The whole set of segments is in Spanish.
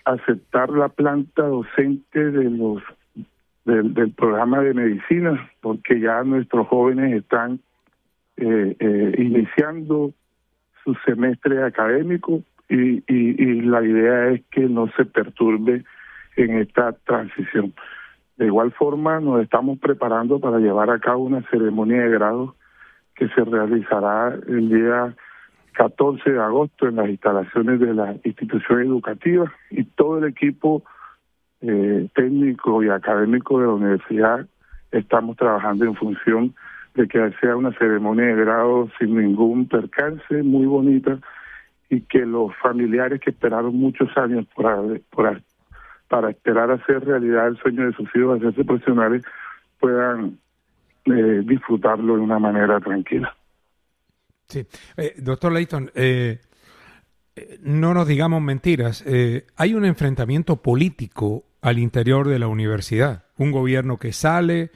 aceptar la planta docente del programa de medicina, porque ya nuestros jóvenes están iniciando su semestre académico y la idea es que no se perturbe en esta transición. De igual forma, nos estamos preparando para llevar a cabo una ceremonia de grado que se realizará el día 14 de agosto en las instalaciones de la institución educativa, y todo el equipo técnico y académico de la universidad estamos trabajando en función de que sea una ceremonia de grado sin ningún percance, muy bonita, y que los familiares que esperaron muchos años para esperar hacer realidad el sueño de sus hijos, hacerse profesionales, puedan disfrutarlo de una manera tranquila. Sí, doctor Leighton, no nos digamos mentiras, hay un enfrentamiento político al interior de la universidad, un gobierno que sale,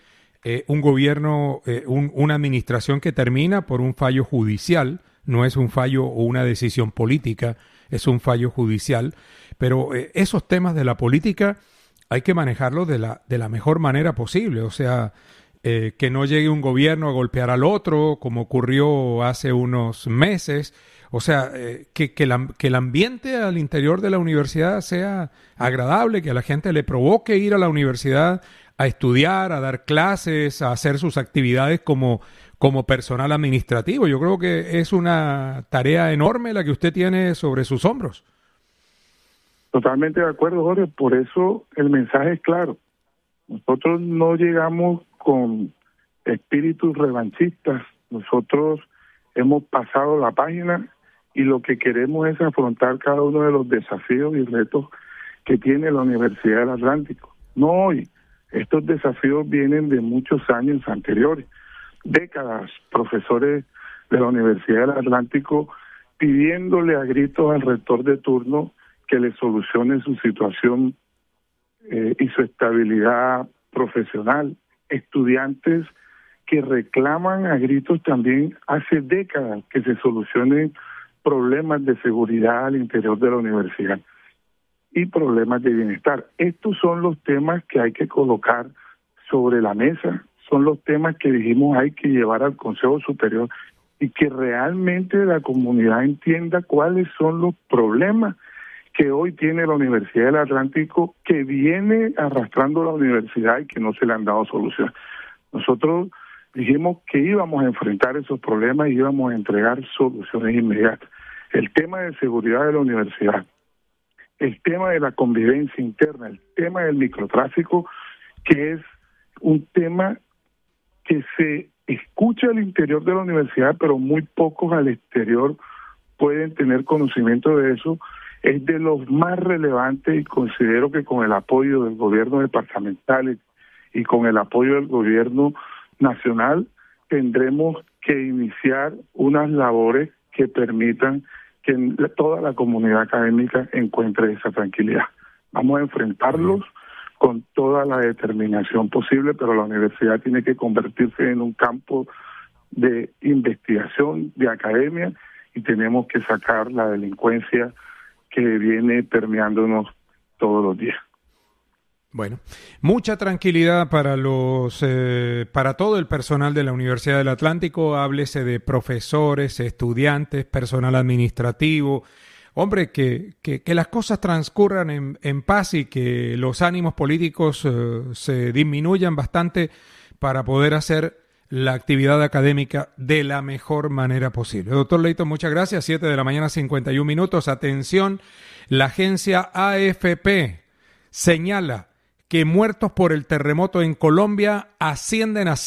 una administración que termina por un fallo judicial, no es un fallo o una decisión política, es un fallo judicial, pero esos temas de la política hay que manejarlos de la mejor manera posible, o sea, que no llegue un gobierno a golpear al otro, como ocurrió hace unos meses, o sea, que el ambiente al interior de la universidad sea agradable, que a la gente le provoque ir a la universidad a estudiar, a dar clases, a hacer sus actividades como personal administrativo. Yo creo que es una tarea enorme la que usted tiene sobre sus hombros. Totalmente de acuerdo, Jorge. Por eso el mensaje es claro. Nosotros no llegamos con espíritus revanchistas. Nosotros hemos pasado la página y lo que queremos es afrontar cada uno de los desafíos y retos que tiene la Universidad del Atlántico. No hoy. Estos desafíos vienen de muchos años anteriores, décadas. Profesores de la Universidad del Atlántico pidiéndole a gritos al rector de turno que le solucione su situación y su estabilidad profesional. Estudiantes que reclaman a gritos también hace décadas que se solucionen problemas de seguridad al interior de la universidad y problemas de bienestar. Estos son los temas que hay que colocar sobre la mesa, son los temas que dijimos hay que llevar al Consejo Superior y que realmente la comunidad entienda cuáles son los problemas que hoy tiene la Universidad del Atlántico, que viene arrastrando la universidad y que no se le han dado solución. Nosotros dijimos que íbamos a enfrentar esos problemas y íbamos a entregar soluciones inmediatas. El tema de seguridad de la universidad, el tema de la convivencia interna, el tema del microtráfico, que es un tema que se escucha al interior de la universidad, pero muy pocos al exterior pueden tener conocimiento de eso, es de los más relevantes y considero que con el apoyo del gobierno departamental y con el apoyo del gobierno nacional tendremos que iniciar unas labores que permitan que toda la comunidad académica encuentre esa tranquilidad. Vamos a enfrentarlos con toda la determinación posible, pero la universidad tiene que convertirse en un campo de investigación, de academia, y tenemos que sacar la delincuencia que viene permeándonos todos los días. Bueno, mucha tranquilidad para para todo el personal de la Universidad del Atlántico, háblese de profesores, estudiantes, personal administrativo. Hombre, que las cosas transcurran en paz y que los ánimos políticos se disminuyan bastante para poder hacer la actividad académica de la mejor manera posible. Doctor Leighton, muchas gracias. 7:51 a.m. Atención, la agencia AFP señala que muertos por el terremoto en Colombia ascienden a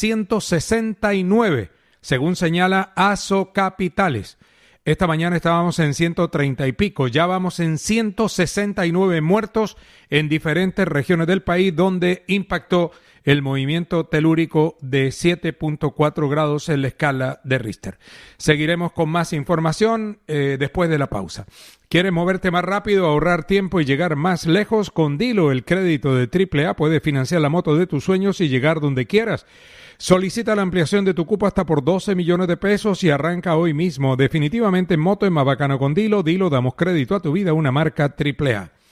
169, según señala ASO Capitales. Esta mañana estábamos en 130 y pico, ya vamos en 169 muertos en diferentes regiones del país donde impactó el movimiento telúrico de 7.4 grados en la escala de Richter. Seguiremos con más información después de la pausa. ¿Quieres moverte más rápido, ahorrar tiempo y llegar más lejos? Con Dilo, el crédito de AAA, puedes financiar la moto de tus sueños y llegar donde quieras. Solicita la ampliación de tu cupo hasta por 12 millones de pesos y arranca hoy mismo. Definitivamente moto es más bacano con Dilo. Dilo, damos crédito a tu vida, una marca AAA.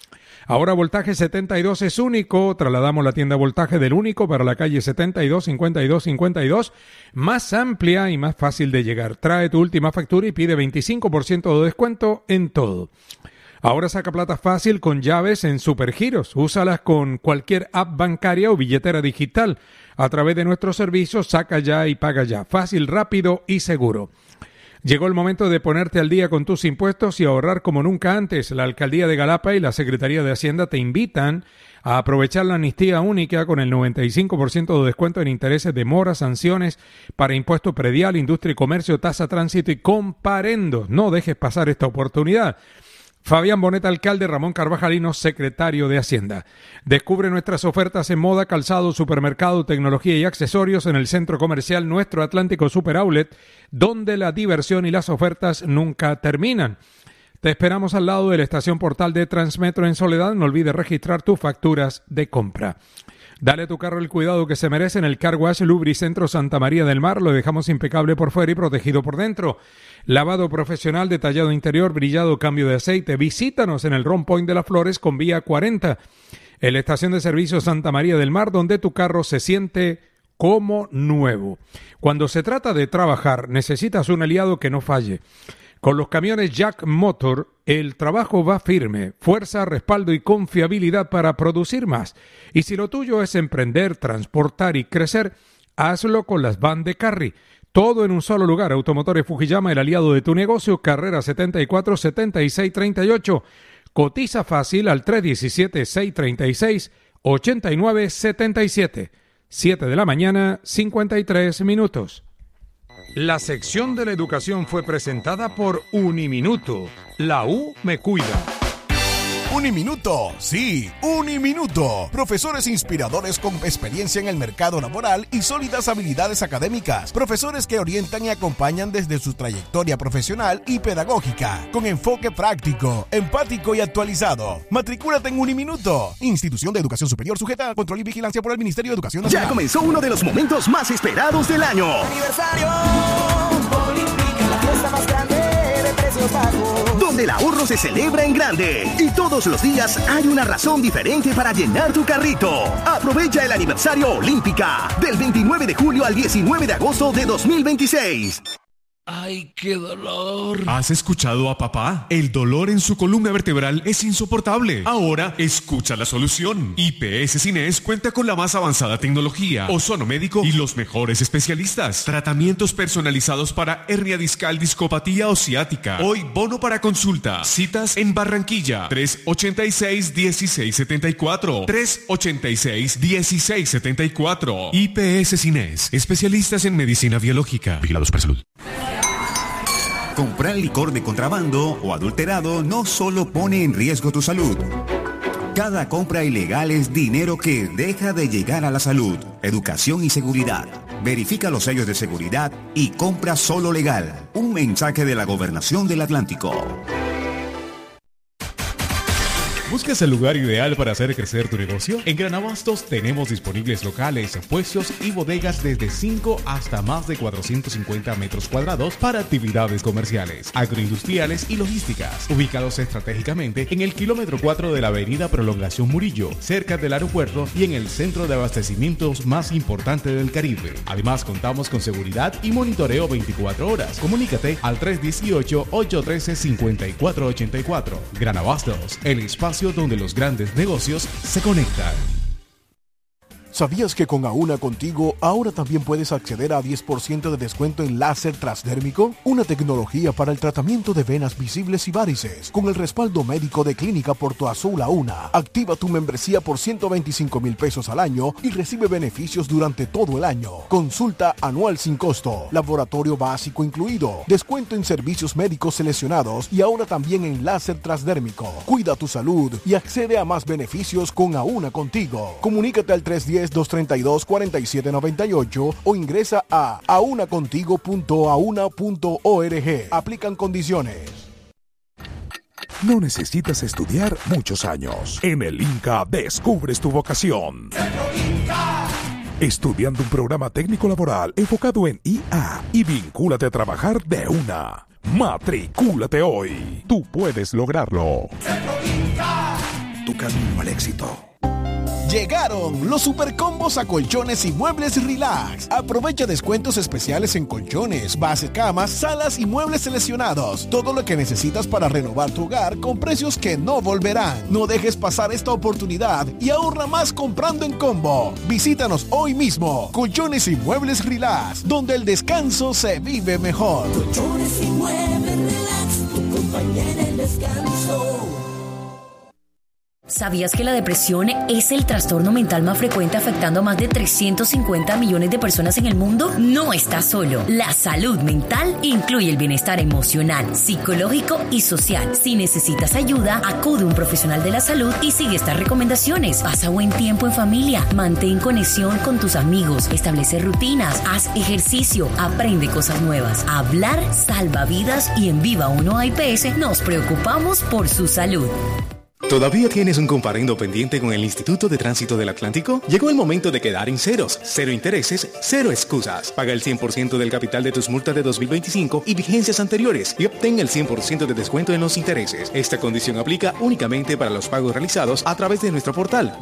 Ahora Voltaje 72 es único. Trasladamos la tienda Voltaje del único para la calle 72, 52, 52, más amplia y más fácil de llegar. Trae tu última factura y pide 25% de descuento en todo. Ahora saca plata fácil con llaves en Supergiros. Úsalas con cualquier app bancaria o billetera digital. A través de nuestros servicios, saca ya y paga ya. Fácil, rápido y seguro. Llegó el momento de ponerte al día con tus impuestos y ahorrar como nunca antes. La Alcaldía de Galapa y la Secretaría de Hacienda te invitan a aprovechar la amnistía única con el 95% de descuento en intereses de mora, sanciones para impuesto predial, industria y comercio, tasa, tránsito y comparendos. No dejes pasar esta oportunidad. Fabián Bonet, alcalde, Ramón Carvajalino, secretario de Hacienda. Descubre nuestras ofertas en moda, calzado, supermercado, tecnología y accesorios en el centro comercial Nuestro Atlántico Super Outlet, donde la diversión y las ofertas nunca terminan. Te esperamos al lado de la estación Portal de Transmetro en Soledad. No olvides registrar tus facturas de compra. Dale a tu carro el cuidado que se merece en el Car Wash Lubricentro Santa María del Mar. Lo dejamos impecable por fuera y protegido por dentro. Lavado profesional, detallado interior, brillado, cambio de aceite. Visítanos en el Ron Point de las Flores con vía 40. En la estación de servicio Santa María del Mar, donde tu carro se siente como nuevo. Cuando se trata de trabajar, necesitas un aliado que no falle. Con los camiones Jack Motor, el trabajo va firme, fuerza, respaldo y confiabilidad para producir más. Y si lo tuyo es emprender, transportar y crecer, hazlo con las van de Carry. Todo en un solo lugar. Automotores Fujiyama, el aliado de tu negocio, carrera 74 76 38. Cotiza fácil al 317 636 89 77. 7 de la mañana, 53 minutos. La sección de la educación fue presentada por Uniminuto. La U me cuida. Uniminuto, sí, Uniminuto. Profesores inspiradores con experiencia en el mercado laboral y sólidas habilidades académicas. Profesores que orientan y acompañan desde su trayectoria profesional y pedagógica, con enfoque práctico, empático y actualizado. Matricúlate en Uniminuto. Institución de Educación Superior sujeta a control y vigilancia por el Ministerio de Educación Nacional. Ya comenzó uno de los momentos más esperados del año. Aniversario Olímpica, la fiesta más grande de precios bajos. Donde el ahorro se celebra en grande. Y todos los días hay una razón diferente para llenar tu carrito. Aprovecha el aniversario Olímpica del 29 de julio al 19 de agosto de 2026. ¡Ay, qué dolor! ¿Has escuchado a papá? El dolor en su columna vertebral es insoportable. Ahora, escucha la solución. IPS Cines cuenta con la más avanzada tecnología, ozono médico y los mejores especialistas. Tratamientos personalizados para hernia discal, discopatía o ciática. Hoy, bono para consulta. Citas en Barranquilla. 386-1674. 386-1674. IPS Cines. Especialistas en medicina biológica. Vigilados para salud. Comprar licor de contrabando o adulterado no solo pone en riesgo tu salud. Cada compra ilegal es dinero que deja de llegar a la salud, educación y seguridad. Verifica los sellos de seguridad y compra solo legal. Un mensaje de la Gobernación del Atlántico. ¿Buscas el lugar ideal para hacer crecer tu negocio? En Gran Abastos tenemos disponibles locales, puestos y bodegas desde 5 hasta más de 450 metros cuadrados para actividades comerciales, agroindustriales y logísticas, ubicados estratégicamente en el kilómetro 4 de la avenida Prolongación Murillo, cerca del aeropuerto y en el centro de abastecimientos más importante del Caribe. Además, contamos con seguridad y monitoreo 24 horas. Comunícate al 318-813-5484. Gran Abastos, el espacio donde los grandes negocios se conectan. ¿Sabías que con Auna Contigo ahora también puedes acceder a 10% de descuento en láser transdérmico? Una tecnología para el tratamiento de venas visibles y varices, con el respaldo médico de Clínica Porto Azul Auna. Activa tu membresía por 125,000 pesos al año y recibe beneficios durante todo el año. Consulta anual sin costo, laboratorio básico incluido, descuento en servicios médicos seleccionados y ahora también en láser transdérmico. Cuida tu salud y accede a más beneficios con Auna Contigo. Comunícate al 310-232-4798 o ingresa a aunacontigo.auna.org. Aplican condiciones. No necesitas estudiar muchos años. En el INCA descubres tu vocación. Estudiando un programa técnico laboral enfocado en IA y vincúlate a trabajar de una. Matricúlate hoy. Tú puedes lograrlo. tu camino al éxito. Llegaron los supercombos a colchones y muebles Relax. Aprovecha descuentos especiales en colchones, base camas, salas y muebles seleccionados. Todo lo que necesitas para renovar tu hogar con precios que no volverán. No dejes pasar esta oportunidad y ahorra más comprando en combo. Visítanos hoy mismo. Colchones y muebles Relax, donde el descanso se vive mejor. Colchones y muebles Relax, tu compañía en el descanso. ¿Sabías que la depresión es el trastorno mental más frecuente afectando a más de 350 millones de personas en el mundo? No estás solo. La salud mental incluye el bienestar emocional, psicológico y social. Si necesitas ayuda, acude a un profesional de la salud y sigue estas recomendaciones. Pasa buen tiempo en familia, mantén conexión con tus amigos, establece rutinas, haz ejercicio, aprende cosas nuevas. Hablar salva vidas y en Viva 1 IPS nos preocupamos por su salud. ¿Todavía tienes un comparendo pendiente con el Instituto de Tránsito del Atlántico? Llegó el momento de quedar en ceros, cero intereses, cero excusas. Paga el 100% del capital de tus multas de 2025 y vigencias anteriores y obtén el 100% de descuento en los intereses. Esta condición aplica únicamente para los pagos realizados a través de nuestro portal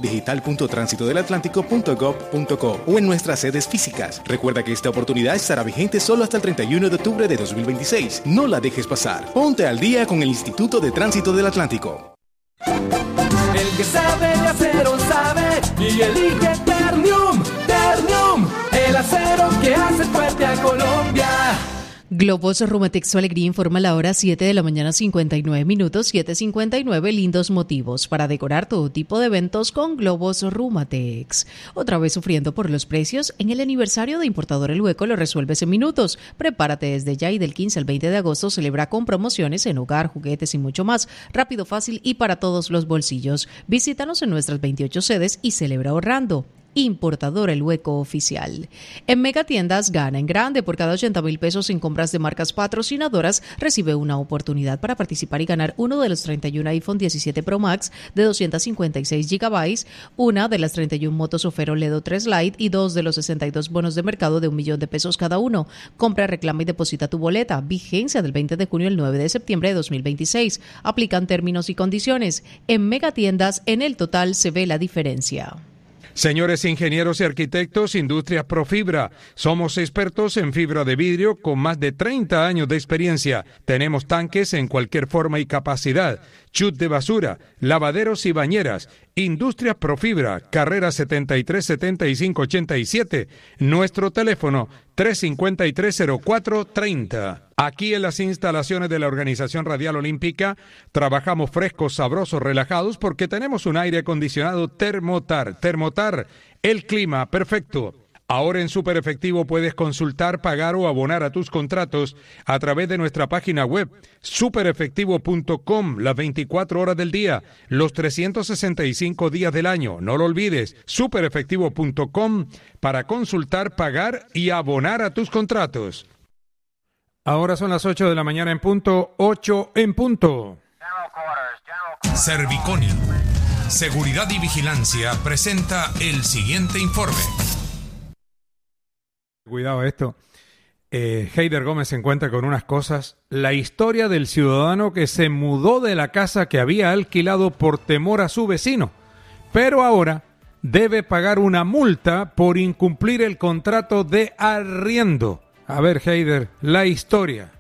digital.transitodelatlántico.gov.co o en nuestras sedes físicas. Recuerda que esta oportunidad estará vigente solo hasta el 31 de octubre de 2026. No la dejes pasar. Ponte al día con el Instituto de Tránsito del Atlántico. El que sabe de acero sabe y elige Ternium, Ternium, el acero que hace fuerte a Colombia. Globos Rumatex Su Alegría informa la hora 7 de la mañana 59 minutos, 7:59, lindos motivos para decorar todo tipo de eventos con Globos Rumatex. Otra vez sufriendo por los precios, en el aniversario de Importador El Hueco lo resuelves en minutos. Prepárate desde ya y del 15 al 20 de agosto celebra con promociones en hogar, juguetes y mucho más. Rápido, fácil y para todos los bolsillos. Visítanos en nuestras 28 sedes y celebra ahorrando. Importador El Hueco Oficial. En Megatiendas gana en grande. Por cada 80,000 pesos en compras de marcas patrocinadoras recibe una oportunidad para participar y ganar uno de los 31 iPhone 17 Pro Max de 256 GB, una de las 31 motos Ofero Ledo 3 Lite y dos de los 62 bonos de mercado de $1,000,000 cada uno. Compra, reclama y deposita tu boleta. Vigencia del 20 de junio al 9 de septiembre de 2026. Aplican términos y condiciones. En Megatiendas, en el total se ve la diferencia. Señores ingenieros y arquitectos, Industrias Profibra. Somos expertos en fibra de vidrio con más de 30 años de experiencia. Tenemos tanques en cualquier forma y capacidad, chut de basura, lavaderos y bañeras. Industrias Profibra, carrera 737587. Nuestro teléfono 353-0430. Aquí en las instalaciones de la Organización Radial Olímpica trabajamos frescos, sabrosos, relajados porque tenemos un aire acondicionado Thermotar. Thermotar, el clima perfecto. Ahora en Super Efectivo puedes consultar, pagar o abonar a tus contratos a través de nuestra página web superefectivo.com las 24 horas del día, los 365 días del año. No lo olvides, superefectivo.com para consultar, pagar y abonar a tus contratos. Ahora son las 8 de la mañana en punto, 8 en punto. Serviconi, Seguridad y Vigilancia presenta el siguiente informe. Cuidado esto. Heider Gómez se encuentra con unas cosas. La historia del ciudadano que se mudó de la casa que había alquilado por temor a su vecino, pero ahora debe pagar una multa por incumplir el contrato de arriendo. A ver, Heider, la historia.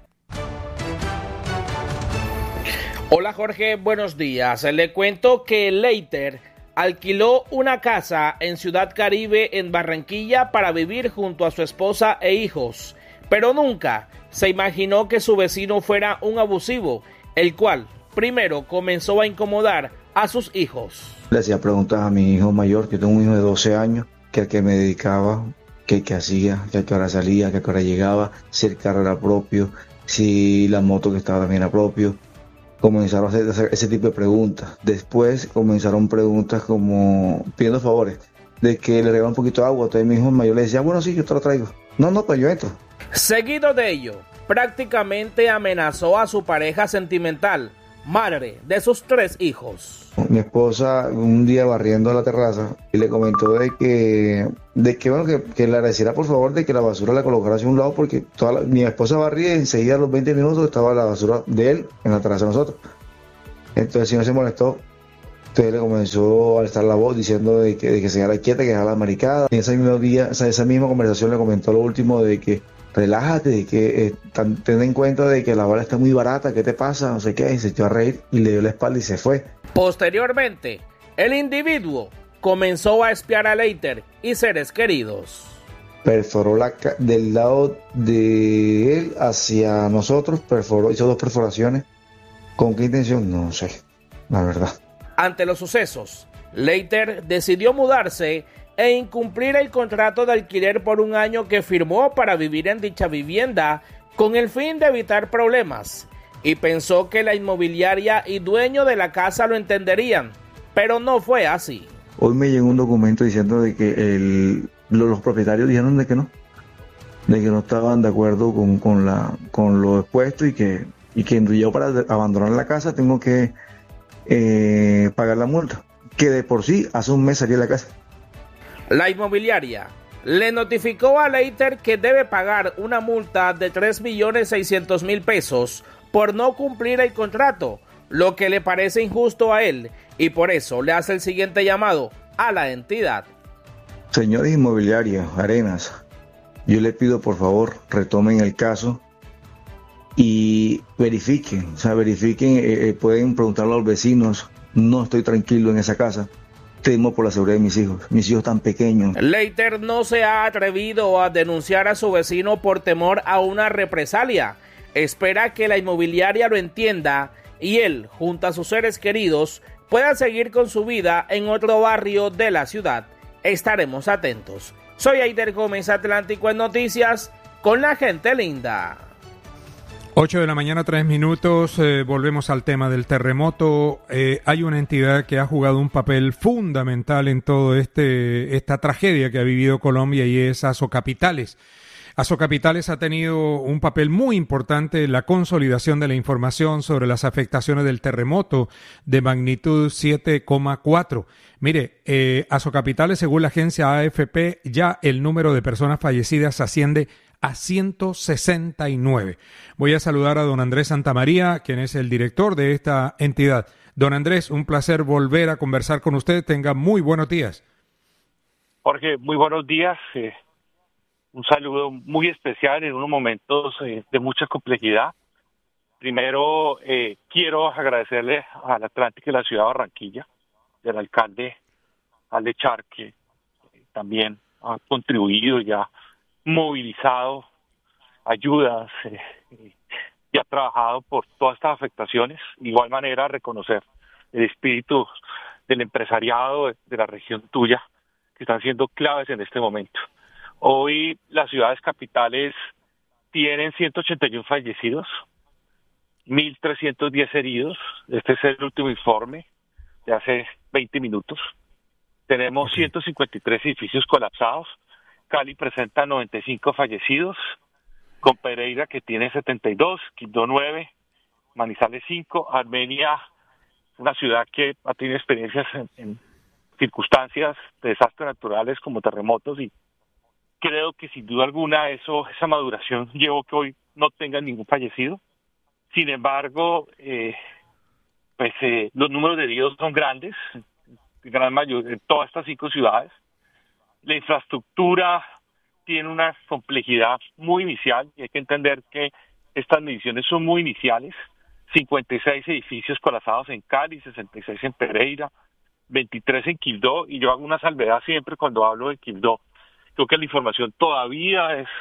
Hola Jorge, buenos días. Le cuento que Leiter alquiló una casa en Ciudad Caribe, en Barranquilla, para vivir junto a su esposa e hijos, pero nunca se imaginó que su vecino fuera un abusivo, el cual primero comenzó a incomodar a sus hijos. Le hacía preguntas a mi hijo mayor, que tengo un hijo de 12 años, que a qué me dedicaba, qué hacía, que a qué hora salía, que a qué hora llegaba, si el carro era propio, si la moto que estaba también era propio. Comenzaron a hacer ese tipo de preguntas. Después comenzaron preguntas como pidiendo favores, de que le regala un poquito de agua. Entonces mi hijo mayor le decía, bueno, sí, yo te lo traigo. No, pues yo entro. Seguido de ello, prácticamente amenazó a su pareja sentimental, madre de sus 3 hijos. Mi esposa un día barriendo la terraza y le comentó de que le agradeciera por favor de que la basura la colocara hacia un lado, porque mi esposa barría y enseguida a los 20 minutos estaba la basura de él en la terraza de nosotros. Entonces el señor se molestó Entonces le comenzó a alzar la voz diciendo de que se quedara quieta, que dejara la maricada. En esa misma conversación le comentó lo último de que relájate, de que ten en cuenta de que la bala está muy barata, ¿qué te pasa? No sé qué, y se echó a reír y le dio la espalda y se fue. Posteriormente, el individuo comenzó a espiar a Leiter y seres queridos. Perforó del lado de él hacia nosotros, hizo 2 perforaciones. ¿Con qué intención? No sé, la verdad. Ante los sucesos, Leiter decidió mudarse e incumplir el contrato de alquiler por 1 año que firmó para vivir en dicha vivienda con el fin de evitar problemas, y pensó que la inmobiliaria y dueño de la casa lo entenderían, pero no fue así. Hoy me llegó un documento diciendo de que los propietarios dijeron de que no estaban de acuerdo con lo expuesto y que yo para abandonar la casa tengo que pagar la multa, que de por sí hace 1 mes salí de la casa. La inmobiliaria le notificó a Leiter que debe pagar una multa de 3.600.000 pesos por no cumplir el contrato, lo que le parece injusto a él, y por eso le hace el siguiente llamado a la entidad. Señores inmobiliarios, Arenas, yo le pido por favor retomen el caso y verifiquen, pueden preguntarle a los vecinos, no estoy tranquilo en esa casa, temo por la seguridad de mis hijos tan pequeños. Leiter no se ha atrevido a denunciar a su vecino por temor a una represalia. Espera que la inmobiliaria lo entienda y él, junto a sus seres queridos, pueda seguir con su vida en otro barrio de la ciudad. Estaremos atentos. Soy Aider Gómez, Atlántico en Noticias, con la gente linda. 8 de la mañana, 3 minutos, volvemos al tema del terremoto. Hay una entidad que ha jugado un papel fundamental en todo esta tragedia que ha vivido Colombia y es Asocapitales. Asocapitales ha tenido un papel muy importante en la consolidación de la información sobre las afectaciones del terremoto de magnitud 7,4. Mire, Asocapitales, según la agencia AFP, ya el número de personas fallecidas asciende a 169. Voy a saludar a don Andrés Santamaría, quien es el director de esta entidad. Don Andrés, un placer volver a conversar con usted. Tenga muy buenos días. Jorge, muy buenos días. Un saludo muy especial en unos momentos de mucha complejidad. Primero, quiero agradecerle al Atlántico y la ciudad de Barranquilla, del alcalde Aldechar, que también ha contribuido y ha movilizado ayudas y ha trabajado por todas estas afectaciones. De igual manera, reconocer el espíritu del empresariado de la región tuya, que están siendo claves en este momento. Hoy las ciudades capitales tienen 181 fallecidos, 1.310 heridos. Este es el último informe de hace 20 minutos. Tenemos 153 edificios colapsados. Cali presenta 95 fallecidos, con Pereira que tiene 72, Quibdó 9, Manizales 5, Armenia, una ciudad que ha tenido experiencias en circunstancias de desastres naturales como terremotos, y creo que sin duda alguna esa maduración llevó que hoy no tengan ningún fallecido. Sin embargo, los números de heridos son grandes, gran mayoría en todas estas 5 ciudades. La infraestructura tiene una complejidad muy inicial y hay que entender que estas mediciones son muy iniciales. 56 edificios colapsados en Cali, 66 en Pereira, 23 en Quibdó, y yo hago una salvedad siempre cuando hablo de Quibdó. Creo que la información todavía es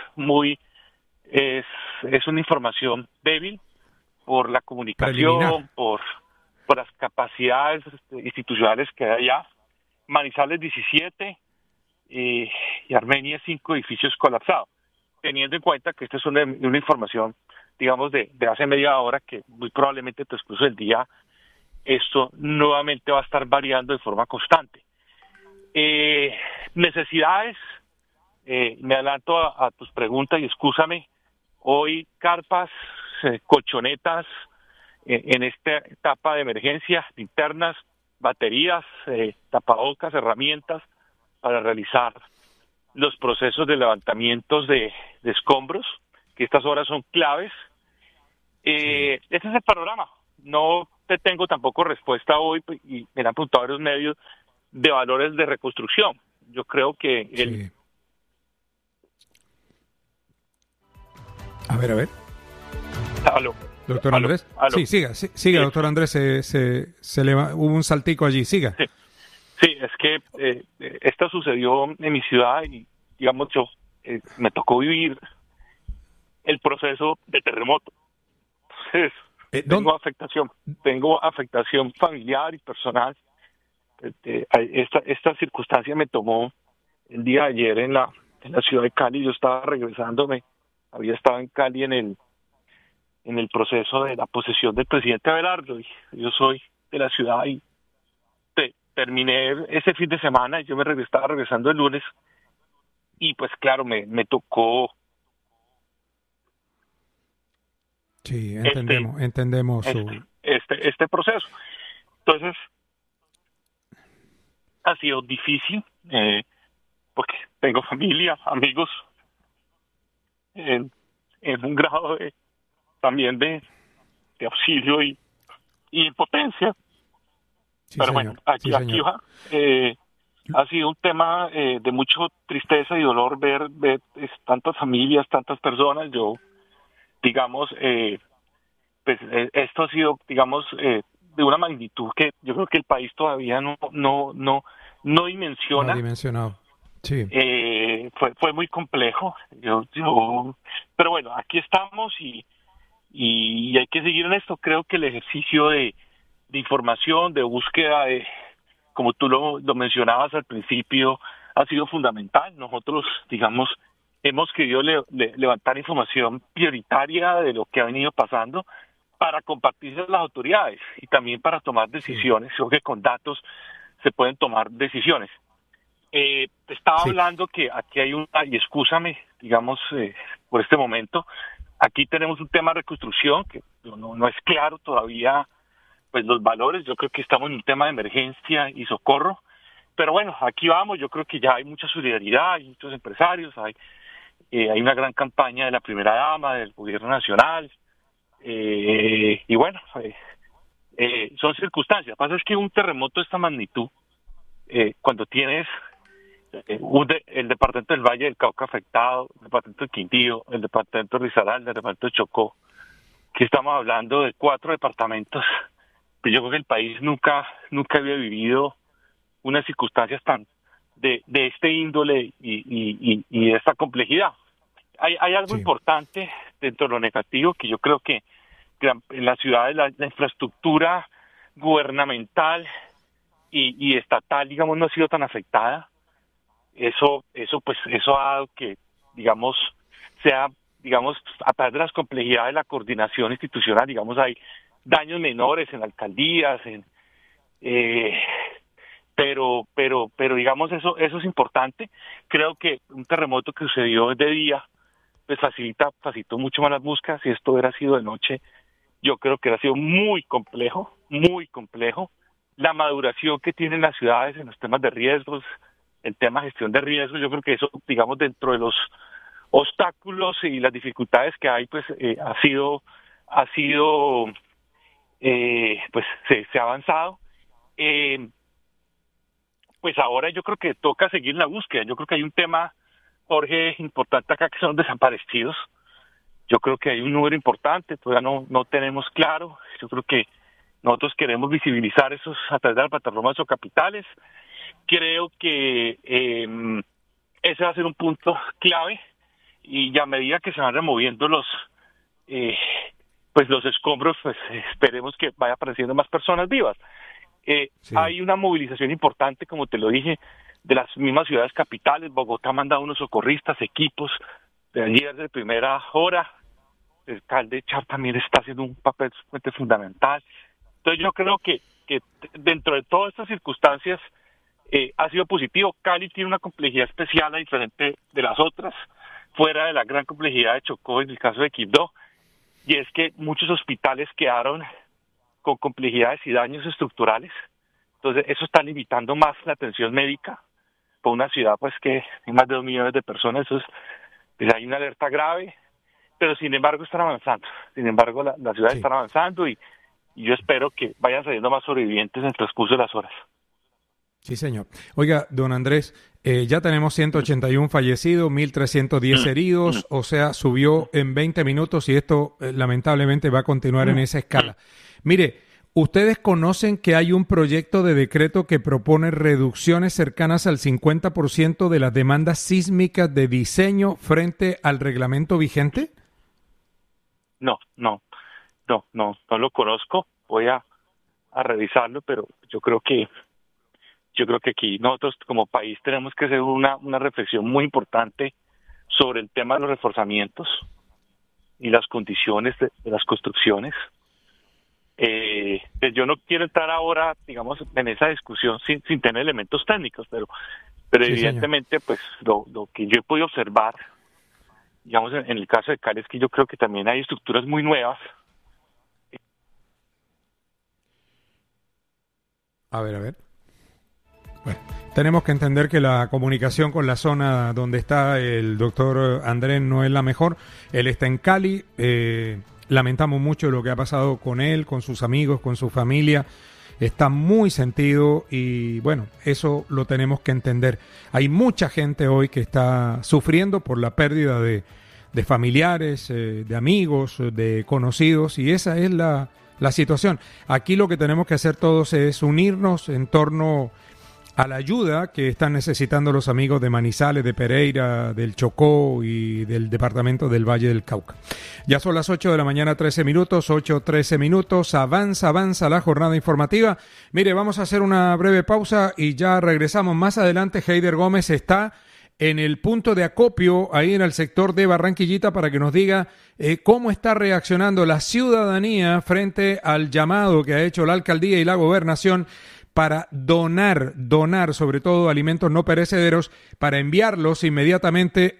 una información débil por la comunicación, por las capacidades institucionales que hay allá. Manizales 17 y Armenia 5 edificios colapsados, teniendo en cuenta que esta es una información, digamos, de hace media hora, que muy probablemente en el transcurso del día esto nuevamente va a estar variando de forma constante. Necesidades, me adelanto a tus preguntas y excúsame, hoy carpas, colchonetas en esta etapa de emergencia, linternas, baterías, tapabocas, herramientas para realizar los procesos de levantamientos de escombros, que estas horas son claves. Este es el panorama. No te tengo tampoco respuesta hoy, y me han preguntado varios medios, de valores de reconstrucción. Yo creo que sí. A ver. Aló. Doctor Andrés. Aló. Sí, siga, doctor Andrés. Hubo un saltico allí, siga. Sí, es que esto sucedió en mi ciudad y, digamos, yo me tocó vivir el proceso de terremoto. Entonces, tengo afectación familiar y personal. Esta circunstancia me tomó el día de ayer en la ciudad de Cali. Yo estaba regresándome, había estado en Cali en el proceso de la posesión del presidente Abelardo, y yo soy de la ciudad y terminé ese fin de semana y yo estaba regresando el lunes y pues claro, me tocó. Sí, entendemos este proceso. Entonces, ha sido difícil, porque tengo familia, amigos, en un grado también de auxilio y impotencia. Sí, pero señor. Bueno, aquí va. Ha sido un tema de mucha tristeza y dolor ver tantas familias, tantas personas. Yo, digamos, esto ha sido, digamos, de una magnitud que yo creo que el país todavía no dimensiona. No ha dimensionado. Sí. Fue muy complejo. Pero bueno, aquí estamos y hay que seguir en esto. Creo que el ejercicio de información, de búsqueda, como tú lo mencionabas al principio, ha sido fundamental. Nosotros, digamos, hemos querido levantar información prioritaria de lo que ha venido pasando para compartirse a las autoridades y también para tomar decisiones. Creo que con datos se pueden tomar decisiones. Estaba hablando que aquí hay y excúsame, digamos, por este momento, aquí tenemos un tema de reconstrucción que no es claro todavía, pues los valores. Yo creo que estamos en un tema de emergencia y socorro, pero bueno, aquí vamos. Yo creo que ya hay mucha solidaridad, hay muchos empresarios, hay una gran campaña de la primera dama, del gobierno nacional, y bueno, son circunstancias. Lo que pasa es que un terremoto de esta magnitud, cuando tienes el departamento del Valle del Cauca afectado, el departamento de Quindío, el departamento de Risaralda, el departamento de Chocó, que estamos hablando de 4 departamentos, pues yo creo que el país nunca había vivido unas circunstancias tan de este índole y de esta complejidad. Hay algo importante dentro de lo negativo, que yo creo que en la ciudad la infraestructura gubernamental y estatal, digamos, no ha sido tan afectada. Eso ha dado que, digamos, a través de las complejidades de la coordinación institucional, digamos, hay daños menores en alcaldías, pero digamos, eso es importante. Creo que un terremoto que sucedió de día pues facilitó mucho más las búsquedas. Si esto hubiera sido de noche, yo creo que hubiera sido muy complejo. La maduración que tienen las ciudades en los temas de riesgos, el tema de gestión de riesgos, yo creo que eso, digamos, dentro de los obstáculos y las dificultades que hay, pues ha sido pues se ha avanzado. Pues ahora yo creo que toca seguir la búsqueda. Yo creo que hay un tema, Jorge, importante acá, que son desaparecidos. Yo creo que hay un número importante, todavía no tenemos claro. Yo creo que nosotros queremos visibilizar esos a través de la plataforma de Sociocapitales. Creo que ese va a ser un punto clave, y a medida que se van removiendo los escombros, pues esperemos que vaya apareciendo más personas vivas. Hay una movilización importante, como te lo dije, de las mismas ciudades capitales. Bogotá ha mandado unos socorristas, equipos de ayer de primera hora. El alcalde Char también está haciendo un papel fundamental. Entonces yo creo que dentro de todas estas circunstancias ha sido positivo. Cali tiene una complejidad especial, diferente de las otras, fuera de la gran complejidad de Chocó en el caso de Quibdó, y es que muchos hospitales quedaron con complejidades y daños estructurales. Entonces eso está limitando más la atención médica por una ciudad pues que hay más de 2 millones de personas. Eso pues hay una alerta grave, pero sin embargo están avanzando. Sin embargo, las ciudades están avanzando y y yo espero que vayan saliendo más sobrevivientes en el transcurso de las horas. Sí, señor. Oiga, don Andrés, ya tenemos 181 fallecidos, 1.310 heridos, o sea, subió en 20 minutos y esto lamentablemente va a continuar en esa escala. Mire, ¿ustedes conocen que hay un proyecto de decreto que propone reducciones cercanas al 50% de las demandas sísmicas de diseño frente al reglamento vigente? No lo conozco. Voy a revisarlo, pero yo creo que aquí nosotros como país tenemos que hacer una reflexión muy importante sobre el tema de los reforzamientos y las condiciones de las construcciones. Yo no quiero entrar ahora, digamos, en esa discusión sin tener elementos técnicos, pero sí, evidentemente, pues lo que yo he podido observar, digamos, en el caso de Cali, es que yo creo que también hay estructuras muy nuevas. A ver. Bueno, tenemos que entender que la comunicación con la zona donde está el doctor Andrés no es la mejor. Él está en Cali. Lamentamos mucho lo que ha pasado con él, con sus amigos, con su familia. Está muy sentido y bueno, eso lo tenemos que entender. Hay mucha gente hoy que está sufriendo por la pérdida de familiares, de amigos, de conocidos, y esa es la situación. Aquí lo que tenemos que hacer todos es unirnos en torno a la ayuda que están necesitando los amigos de Manizales, de Pereira, del Chocó y del departamento del Valle del Cauca. Ya son las 8 de la mañana, 13 minutos, 8:13 minutos. Avanza la jornada informativa. Mire, vamos a hacer una breve pausa y ya regresamos. Más adelante, Heider Gómez está en el punto de acopio, ahí en el sector de Barranquillita, para que nos diga cómo está reaccionando la ciudadanía frente al llamado que ha hecho la alcaldía y la gobernación para donar sobre todo alimentos no perecederos, para enviarlos inmediatamente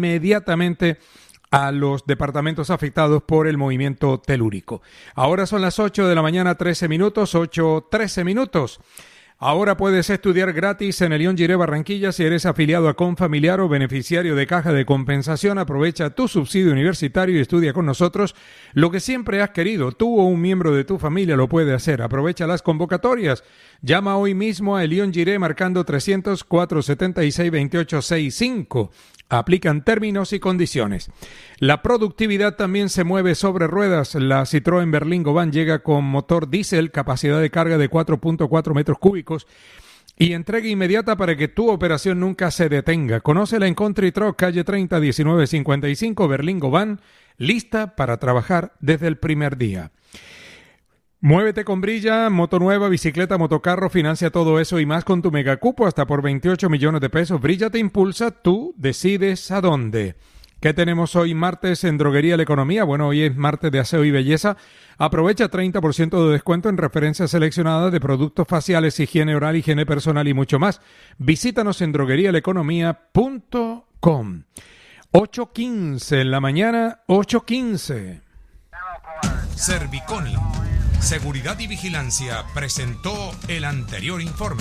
a los departamentos afectados por el movimiento telúrico. Ahora son las 8 de la mañana, 13 minutos, 8:13 minutos. Ahora puedes estudiar gratis en el León Giré Barranquilla si eres afiliado a Confamiliar o beneficiario de Caja de Compensación. Aprovecha tu subsidio universitario y estudia con nosotros lo que siempre has querido. Tú o un miembro de tu familia lo puede hacer. Aprovecha las convocatorias. Llama hoy mismo a León Giré marcando 300-476-2865. Aplican términos y condiciones. La productividad también se mueve sobre ruedas. La Citroën Berlingo Van llega con motor diésel, capacidad de carga de 4.4 metros cúbicos y entrega inmediata para que tu operación nunca se detenga. Conócela en Country Truck, calle 30, 1955, Berlingo Van, lista para trabajar desde el primer día. Muévete con Brilla, moto nueva, bicicleta, motocarro, financia todo eso y más con tu megacupo hasta por 28 millones de pesos. Brilla te impulsa, tú decides a dónde. ¿Qué tenemos hoy martes en Droguería La Economía? Bueno, hoy es martes de aseo y belleza. Aprovecha 30% de descuento en referencias seleccionadas de productos faciales, higiene oral, higiene personal y mucho más. Visítanos en droguerialeconomía.com. 8:15 en la mañana, 8:15. Serviconi, Seguridad y Vigilancia, presentó el anterior informe.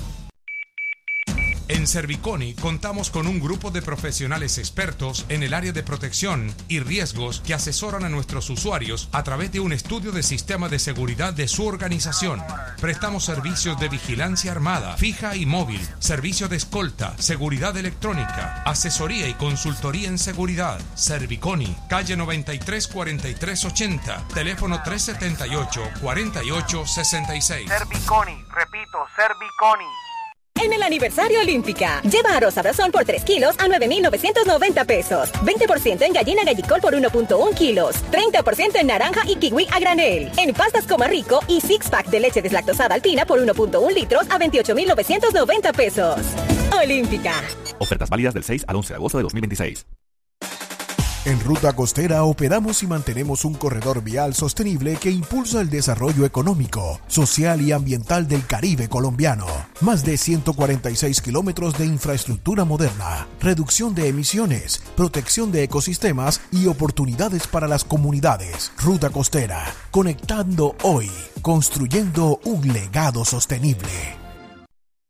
En Serviconi contamos con un grupo de profesionales expertos en el área de protección y riesgos que asesoran a nuestros usuarios a través de un estudio de sistema de seguridad de su organización. Prestamos servicios de vigilancia armada, fija y móvil, servicio de escolta, seguridad electrónica, asesoría y consultoría en seguridad. Serviconi, calle 93 43 80, teléfono 378 48 66. Serviconi, repito, Serviconi. En el aniversario Olímpica, lleva arroz Abrazón por 3 kilos a 9,990 pesos. 20% en gallina gallicol por 1.1 kilos. 30% en naranja y kiwi a granel. En pastas Coma Rico y six pack de leche deslactosada alpina por 1.1 litros a 28,990 pesos. Olímpica. Ofertas válidas del 6 al 11 de agosto de 2026. En Ruta Costera operamos y mantenemos un corredor vial sostenible que impulsa el desarrollo económico, social y ambiental del Caribe colombiano. Más de 146 kilómetros de infraestructura moderna, reducción de emisiones, protección de ecosistemas y oportunidades para las comunidades. Ruta Costera, conectando hoy, construyendo un legado sostenible.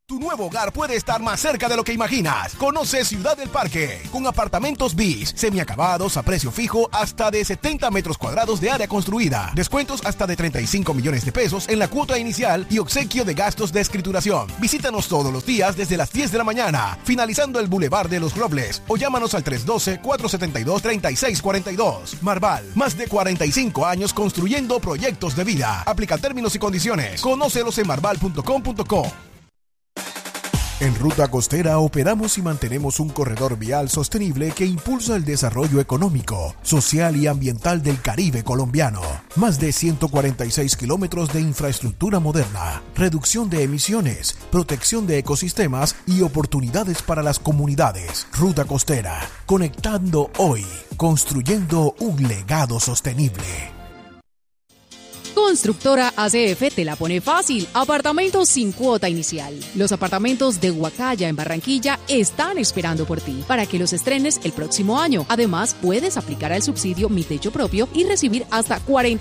Tu nuevo hogar puede estar más cerca de lo que imaginas. Conoce Ciudad del Parque, con apartamentos BIS, semiacabados a precio fijo hasta de 70 metros cuadrados de área construida. Descuentos hasta de 35 millones de pesos en la cuota inicial y obsequio de gastos de escrituración. Visítanos todos los días desde las 10 de la mañana, finalizando el Boulevard de los Robles, o llámanos al 312-472-3642. Marval, más de 45 años construyendo proyectos de vida. Aplica términos y condiciones. Conócelos en marval.com.co. En Ruta Costera operamos y mantenemos un corredor vial sostenible que impulsa el desarrollo económico, social y ambiental del Caribe colombiano. Más de 146 kilómetros de infraestructura moderna, reducción de emisiones, protección de ecosistemas y oportunidades para las comunidades. Ruta Costera, conectando hoy, construyendo un legado sostenible. Constructora ACF te la pone fácil. Apartamentos sin cuota inicial. Los apartamentos de Huacaya en Barranquilla están esperando por ti para que los estrenes el próximo año. Además, puedes aplicar al subsidio Mi Techo Propio y recibir hasta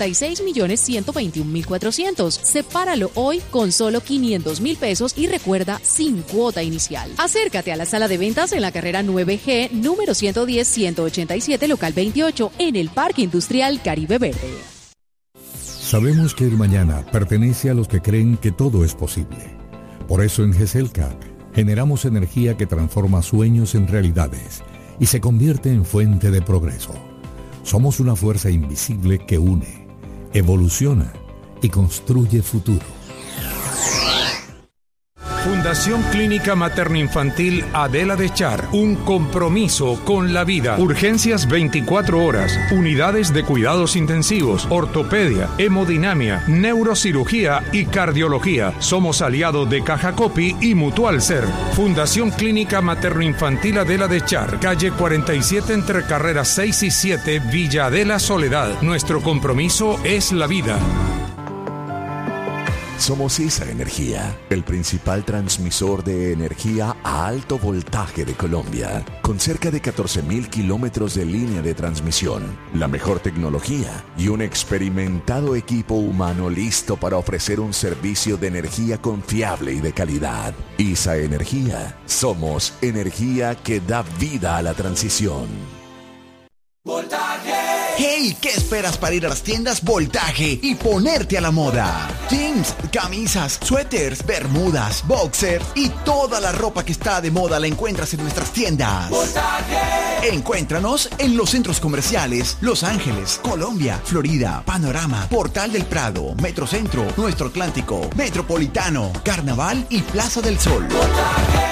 46.121.400. Sepáralo hoy con solo 500.000 pesos y recuerda, sin cuota inicial. Acércate a la sala de ventas en la carrera 9G, número 110-187, local 28, en el Parque Industrial Caribe Verde. Sabemos que el mañana pertenece a los que creen que todo es posible. Por eso en GESELCA generamos energía que transforma sueños en realidades y se convierte en fuente de progreso. Somos una fuerza invisible que une, evoluciona y construye futuro. Fundación Clínica Materno-Infantil Adela de Char, un compromiso con la vida. Urgencias 24 horas, unidades de cuidados intensivos, ortopedia, hemodinamia, neurocirugía y cardiología. Somos aliados de Caja Copi y Mutual Ser. Fundación Clínica Materno-Infantil Adela de Char, calle 47 entre carreras 6 y 7, Villa Adela Soledad. Nuestro compromiso es la vida. Somos ISA Energía, el principal transmisor de energía a alto voltaje de Colombia, con cerca de 14.000 kilómetros de línea de transmisión, la mejor tecnología y un experimentado equipo humano listo para ofrecer un servicio de energía confiable y de calidad. ISA Energía, somos energía que da vida a la transición. ¡Voltaje! ¡Hey! ¿Qué esperas para ir a las tiendas Voltaje y ponerte a la moda? Jeans, camisas, suéteres, bermudas, boxer y toda la ropa que está de moda la encuentras en nuestras tiendas. ¡Voltaje! Encuéntranos en los centros comerciales Los Ángeles, Colombia, Florida, Panorama, Portal del Prado, Metrocentro, Nuestro Atlántico, Metropolitano, Carnaval y Plaza del Sol. ¡Voltaje!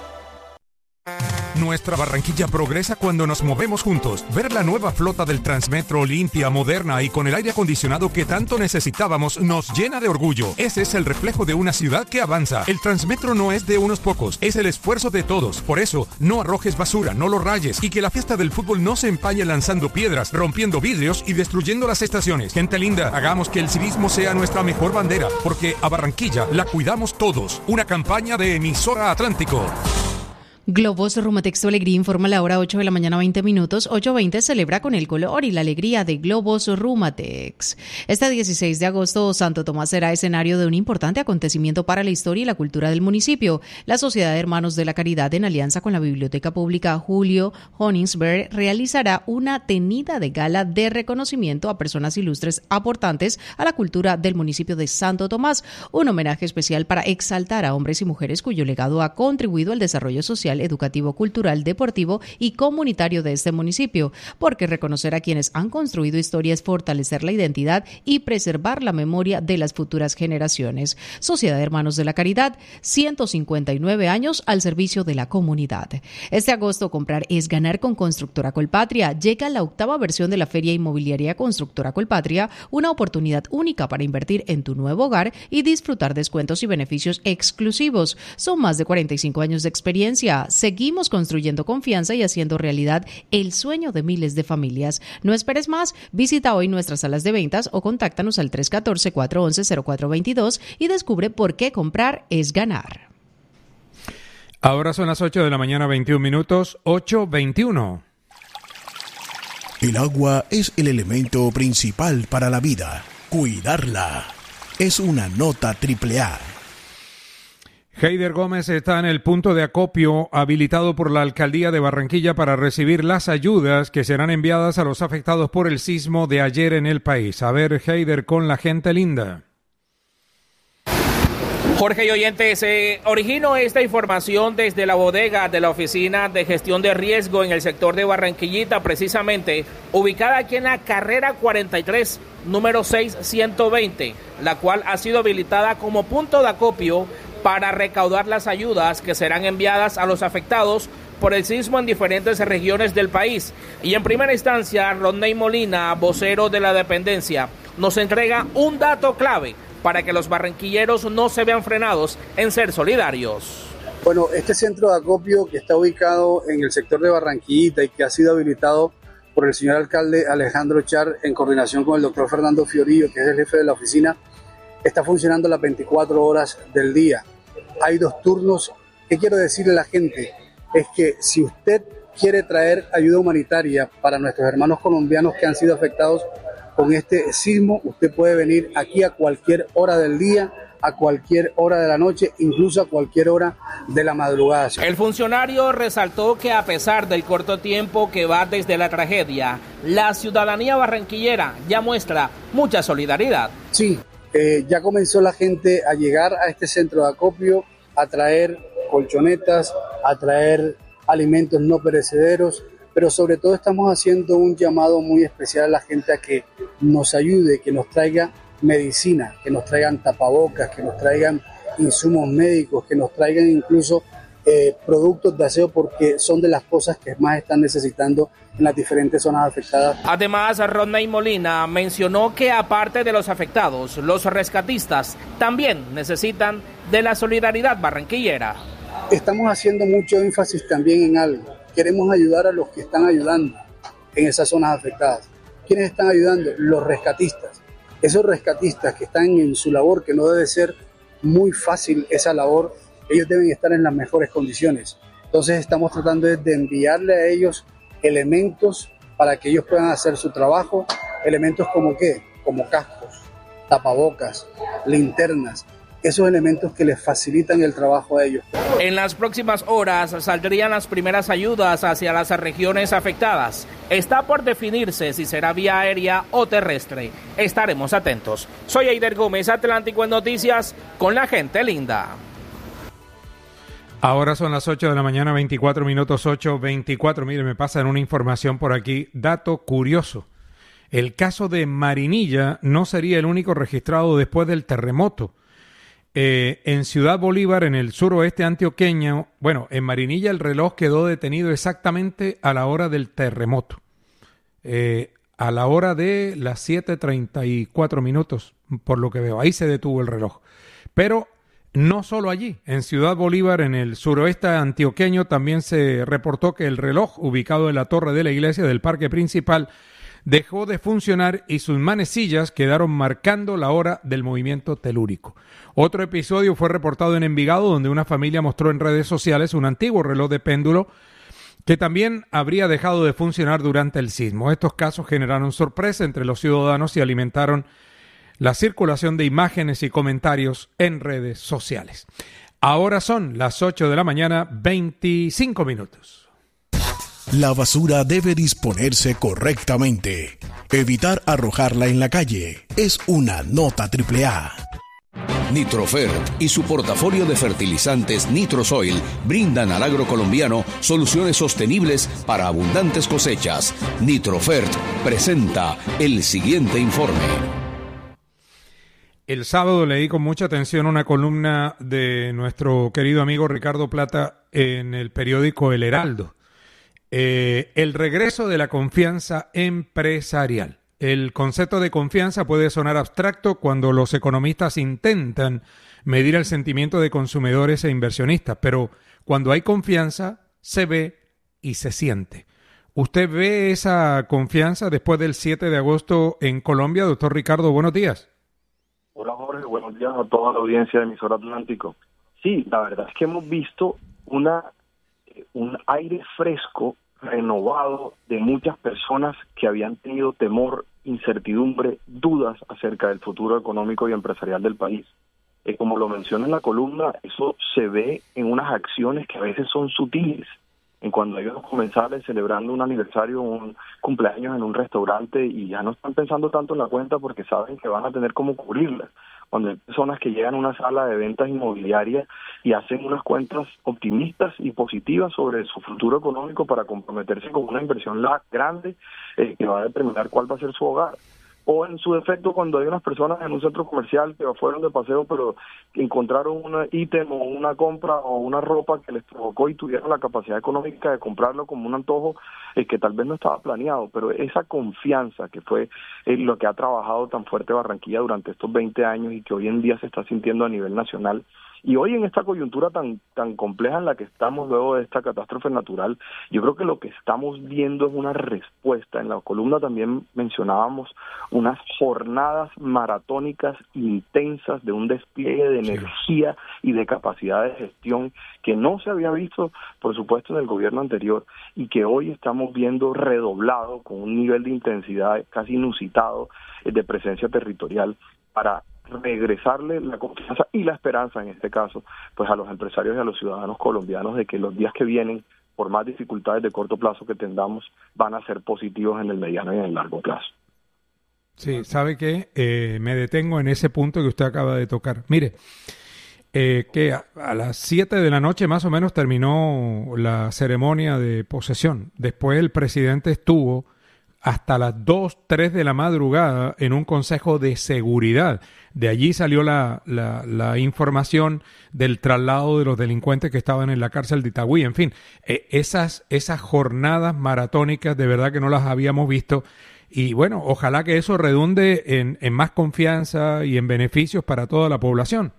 Nuestra Barranquilla progresa cuando nos movemos juntos. Ver la nueva flota del Transmetro limpia, moderna y con el aire acondicionado que tanto necesitábamos nos llena de orgullo. Ese es el reflejo de una ciudad que avanza. El Transmetro no es de unos pocos, es el esfuerzo de todos. Por eso, no arrojes basura, no lo rayes y que la fiesta del fútbol no se empañe lanzando piedras, rompiendo vidrios y destruyendo las estaciones. Gente linda, hagamos que el civismo sea nuestra mejor bandera, porque a Barranquilla la cuidamos todos. Una campaña de Emisora Atlántico. Globos Rumatexto Alegría informa la hora 8 de la mañana 20 minutos. 8:20 celebra con el color y la alegría de Globos Rumatex. Este 16 de agosto, Santo Tomás será escenario de un importante acontecimiento para la historia y la cultura del municipio. La Sociedad de Hermanos de la Caridad, en alianza con la Biblioteca Pública Julio Honingsberg, realizará una tenida de gala de reconocimiento a personas ilustres aportantes a la cultura del municipio de Santo Tomás. Un homenaje especial para exaltar a hombres y mujeres cuyo legado ha contribuido al desarrollo social, educativo, cultural, deportivo y comunitario de este municipio, porque reconocer a quienes han construido historia es fortalecer la identidad y preservar la memoria de las futuras generaciones. Sociedad de Hermanos de la Caridad, 159 años al servicio de la comunidad. Este agosto, comprar es ganar con Constructora Colpatria. Llega la 8ª versión de la Feria Inmobiliaria Constructora Colpatria, una oportunidad única para invertir en tu nuevo hogar y disfrutar descuentos y beneficios exclusivos. Son más de 45 años de experiencia. Seguimos construyendo confianza y haciendo realidad el sueño de miles de familias. No esperes más, visita hoy nuestras salas de ventas o contáctanos al 314-411-0422 y descubre por qué comprar es ganar. Ahora son las 8 de la mañana 21 minutos, 8:21. El agua es el elemento principal para la vida. Cuidarla es una nota AAA. Heider Gómez está en el punto de acopio habilitado por la Alcaldía de Barranquilla para recibir las ayudas que serán enviadas a los afectados por el sismo de ayer en el país. A ver, Heider, con la gente linda. Jorge y oyentes, origino esta información desde la bodega de la Oficina de Gestión de Riesgo en el sector de Barranquillita, precisamente ubicada aquí en la carrera 43, número 6120, la cual ha sido habilitada como punto de acopio para recaudar las ayudas que serán enviadas a los afectados por el sismo en diferentes regiones del país. Y en primera instancia, Rodney Molina, vocero de la dependencia, nos entrega un dato clave para que los barranquilleros no se vean frenados en ser solidarios. Bueno, este centro de acopio que está ubicado en el sector de Barranquillita y que ha sido habilitado por el señor alcalde Alejandro Char en coordinación con el doctor Fernando Fiorillo, que es el jefe de la oficina, está funcionando las 24 horas del día. Hay 2 turnos. ¿Qué quiero decirle a la gente? Es que si usted quiere traer ayuda humanitaria para nuestros hermanos colombianos que han sido afectados con este sismo, usted puede venir aquí a cualquier hora del día, a cualquier hora de la noche, incluso a cualquier hora de la madrugada. El funcionario resaltó que a pesar del corto tiempo que va desde la tragedia, la ciudadanía barranquillera ya muestra mucha solidaridad. Sí, ya comenzó la gente a llegar a este centro de acopio, a traer colchonetas, a traer alimentos no perecederos, pero sobre todo estamos haciendo un llamado muy especial a la gente a que nos ayude, que nos traiga medicina, que nos traigan tapabocas, que nos traigan insumos médicos, que nos traigan incluso productos de aseo, porque son de las cosas que más están necesitando en las diferentes zonas afectadas. Además, Rodney Molina mencionó que aparte de los afectados, los rescatistas también necesitan de la solidaridad barranquillera. Estamos haciendo mucho énfasis también en algo. Queremos ayudar a los que están ayudando en esas zonas afectadas. ¿Quiénes están ayudando? Los rescatistas. Esos rescatistas que están en su labor, que no debe ser muy fácil esa labor, ellos deben estar en las mejores condiciones. Entonces estamos tratando de enviarle a ellos elementos para que ellos puedan hacer su trabajo. Elementos como ¿qué? Como cascos, tapabocas, linternas. Esos elementos que les facilitan el trabajo a ellos. En las próximas horas saldrían las primeras ayudas hacia las regiones afectadas. Está por definirse si será vía aérea o terrestre. Estaremos atentos. Soy Heider Gómez, Atlántico en Noticias, con la gente linda. Ahora son las 8 de la mañana, 24 minutos, 8:24. Mire, me pasan una información por aquí. Dato curioso. El caso de Marinilla no sería el único registrado después del terremoto. En Ciudad Bolívar, en el suroeste antioqueño, bueno, en Marinilla el reloj quedó detenido exactamente a la hora del terremoto, a la hora de las 7:34 minutos, por lo que veo, ahí se detuvo el reloj. Pero no solo allí, en Ciudad Bolívar, en el suroeste antioqueño, también se reportó que el reloj ubicado en la torre de la iglesia del parque principal dejó de funcionar y sus manecillas quedaron marcando la hora del movimiento telúrico. Otro episodio fue reportado en Envigado, donde una familia mostró en redes sociales un antiguo reloj de péndulo que también habría dejado de funcionar durante el sismo. Estos casos generaron sorpresa entre los ciudadanos y alimentaron la circulación de imágenes y comentarios en redes sociales. Ahora son las 8 de la mañana, 25 minutos. La basura debe disponerse correctamente. Evitar arrojarla en la calle es una nota AAA. Nitrofert y su portafolio de fertilizantes Nitrosoil brindan al agro colombiano soluciones sostenibles para abundantes cosechas. Nitrofert presenta el siguiente informe. El sábado leí con mucha atención una columna de nuestro querido amigo Ricardo Plata en el periódico El Heraldo. El regreso de la confianza empresarial. El concepto de confianza puede sonar abstracto cuando los economistas intentan medir el sentimiento de consumidores e inversionistas, pero cuando hay confianza, se ve y se siente. ¿Usted ve esa confianza después del 7 de agosto en Colombia? Doctor Ricardo, buenos días. Hola Jorge, buenos días a toda la audiencia de Emisora Atlántico. Sí, la verdad es que hemos visto un aire fresco, renovado de muchas personas que habían tenido temor, incertidumbre, dudas acerca del futuro económico y empresarial del país. como lo menciona en la columna, eso se ve en unas acciones que a veces son sutiles. En cuando hay unos comensales celebrando un aniversario, un cumpleaños en un restaurante y ya no están pensando tanto en la cuenta porque saben que van a tener cómo cubrirla. Cuando hay personas que llegan a una sala de ventas inmobiliarias y hacen unas cuentas optimistas y positivas sobre su futuro económico para comprometerse con una inversión grande que va a determinar cuál va a ser su hogar. O en su defecto, cuando hay unas personas en un centro comercial que fueron de paseo pero encontraron un ítem o una compra o una ropa que les provocó y tuvieron la capacidad económica de comprarlo como un antojo que tal vez no estaba planeado, pero esa confianza que fue lo que ha trabajado tan fuerte Barranquilla durante estos 20 años y que hoy en día se está sintiendo a nivel nacional. Y hoy en esta coyuntura tan compleja en la que estamos luego de esta catástrofe natural, yo creo que lo que estamos viendo es una respuesta. En la columna también mencionábamos unas jornadas maratónicas intensas de un despliegue de energía y de capacidad de gestión que no se había visto, por supuesto, en el gobierno anterior y que hoy estamos viendo redoblado con un nivel de intensidad casi inusitado de presencia territorial para regresarle la confianza y la esperanza, en este caso, pues a los empresarios y a los ciudadanos colombianos de que los días que vienen, por más dificultades de corto plazo que tengamos, van a ser positivos en el mediano y en el largo plazo. Sí, ¿sabe qué? Me detengo en ese punto que usted acaba de tocar. Mire, que a las 7 de la noche más o menos terminó la ceremonia de posesión. Después el presidente estuvo hasta las 2, 3 de la madrugada en un consejo de seguridad. De allí salió la información del traslado de los delincuentes que estaban en la cárcel de Itagüí. En fin, esas jornadas maratónicas de verdad que no las habíamos visto. Y bueno, ojalá que eso redunde en más confianza y en beneficios para toda la población.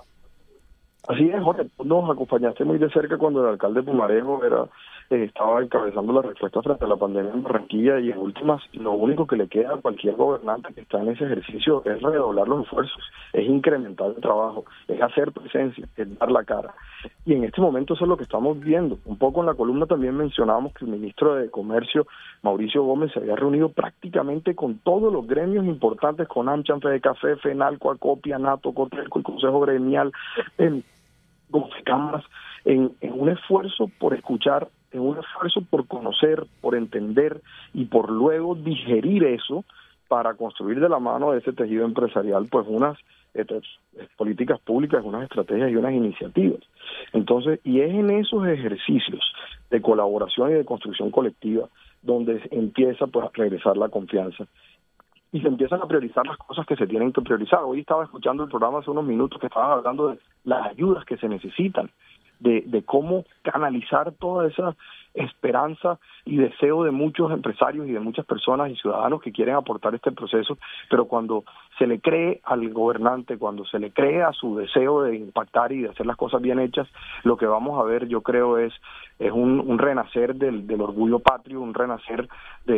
Así es, Jorge, nos acompañaste muy de cerca cuando el alcalde Pumarejo estaba encabezando la respuesta frente a la pandemia en Barranquilla y en últimas lo único que le queda a cualquier gobernante que está en ese ejercicio es redoblar los esfuerzos, es incrementar el trabajo, es hacer presencia, es dar la cara. Y en este momento eso es lo que estamos viendo. Un poco en la columna también mencionábamos que el ministro de Comercio, Mauricio Gómez, se había reunido prácticamente con todos los gremios importantes, con AmCham, Fedecafé, FENALCO, Acopia, NATO, Cotelco, el Consejo Gremial, Confecámaras, en un esfuerzo por escuchar, en un esfuerzo por conocer, por entender y por luego digerir eso para construir de la mano de ese tejido empresarial pues unas políticas públicas, unas estrategias y unas iniciativas. Entonces, y es en esos ejercicios de colaboración y de construcción colectiva donde empieza pues a regresar la confianza y se empiezan a priorizar las cosas que se tienen que priorizar. Hoy estaba escuchando el programa hace unos minutos que estaban hablando de las ayudas que se necesitan, de cómo canalizar toda esa esperanza y deseo de muchos empresarios y de muchas personas y ciudadanos que quieren aportar este proceso, pero cuando se le cree al gobernante, cuando se le cree a su deseo de impactar y de hacer las cosas bien hechas, lo que vamos a ver, yo creo, es un renacer del orgullo patrio, un renacer